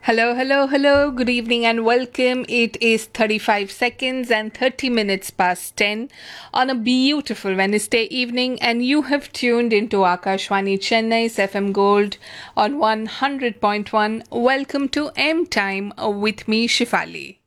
Hello, hello, hello. Good evening and welcome. It is 35 seconds and 30 minutes past 10 on a beautiful Wednesday evening, and you have tuned into Akashwani Chennai's FM Gold on 100.1. Welcome to M Time with me, Shifali.